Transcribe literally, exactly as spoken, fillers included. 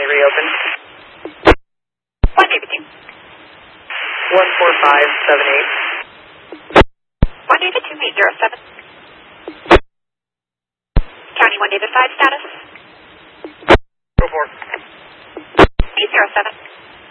reopened. one David two. one four five seven eight. one David two eight zero seven. County one David five status. Go for it.